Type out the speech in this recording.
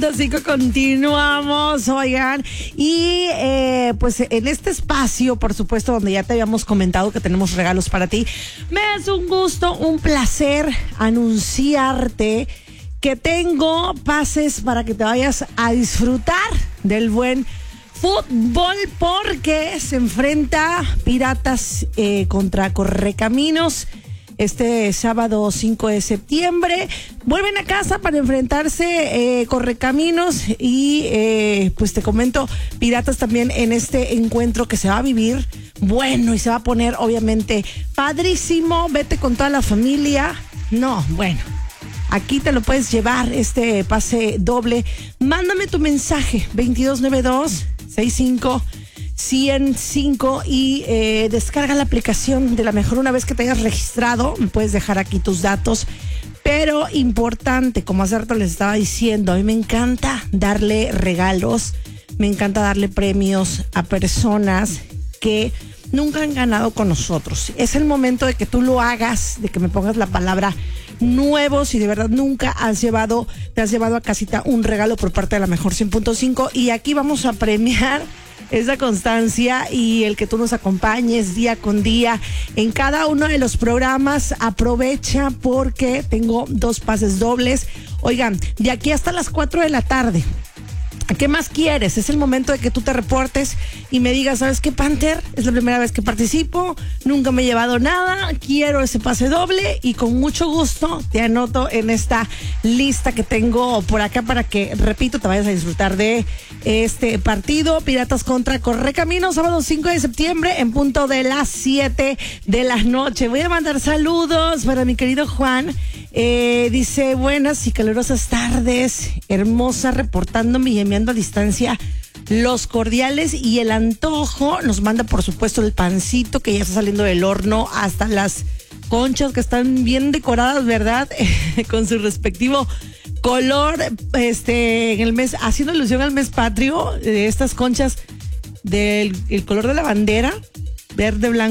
5 continuamos, oigan, y pues en este espacio, por supuesto, donde ya te habíamos comentado que tenemos regalos para ti, me es un gusto, un placer anunciarte que tengo pases para que te vayas a disfrutar del buen fútbol, porque se enfrenta Piratas contra Correcaminos. Este sábado 5 de septiembre vuelven a casa para enfrentarse Correcaminos y pues te comento, Piratas también en este encuentro que se va a vivir bueno y se va a poner obviamente padrísimo. Vete con toda la familia. No, bueno, aquí te lo puedes llevar, este pase doble. Mándame tu mensaje 2292-65-105 y descarga la aplicación de La Mejor. Una vez que te hayas registrado, me puedes dejar aquí tus datos. Pero importante, como hace rato les estaba diciendo, a mí me encanta darle regalos, me encanta darle premios a personas que nunca han ganado con nosotros. Es el momento de que tú lo hagas, de que me pongas la palabra nuevo, si de verdad nunca te has llevado a casita un regalo por parte de La Mejor 100.5, y aquí vamos a premiar esa constancia y el que tú nos acompañes día con día en cada uno de los programas. Aprovecha porque tengo 2 pases dobles. Oigan, de aquí hasta las 4 de la tarde. ¿Qué más quieres? Es el momento de que tú te reportes y me digas, ¿sabes qué, Panther? Es la primera vez que participo, nunca me he llevado nada, quiero ese pase doble y con mucho gusto te anoto en esta lista que tengo por acá para que, repito, te vayas a disfrutar de este partido. Piratas contra Correcaminos, sábado 5 de septiembre en punto de las 7 de la noche. Voy a mandar saludos para mi querido Juan. Dice, buenas y calurosas tardes, hermosa, reportándome y enviando a distancia los cordiales y el antojo. Nos manda, por supuesto, el pancito que ya está saliendo del horno, hasta las conchas que están bien decoradas, ¿verdad? Con su respectivo color, en el mes, haciendo alusión al mes patrio, de estas conchas del el color de la bandera, verde, blanco